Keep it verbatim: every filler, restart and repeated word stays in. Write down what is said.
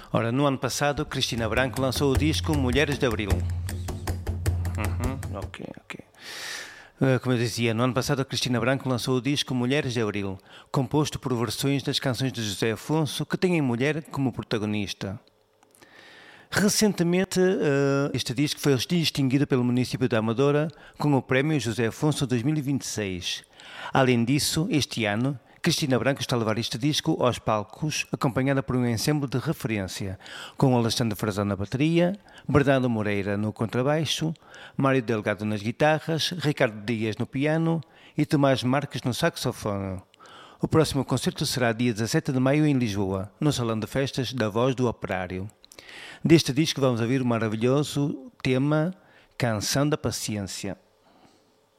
Ora, no ano passado, Cristina Branco lançou o disco Mulheres de Abril. Uhum, ok, ok. Uh, Como eu dizia, no ano passado a Cristina Branco lançou o disco Mulheres de Abril, composto por versões das canções de José Afonso que têm mulher como protagonista. Recentemente, uh, este disco foi distinguido pelo município da Amadora com o Prémio José Afonso dois mil e vinte e seis. Além disso, este ano, Cristina Branco está a levar este disco aos palcos, acompanhada por um ensemble de referência, com Alexandre Frazão na bateria, Bernardo Moreira no contrabaixo, Mário Delgado nas guitarras, Ricardo Dias no piano e Tomás Marques no saxofone. O próximo concerto será dia dezassete de maio em Lisboa, no Salão de Festas da Voz do Operário. Deste disco vamos ouvir o maravilhoso tema Canção da Paciência.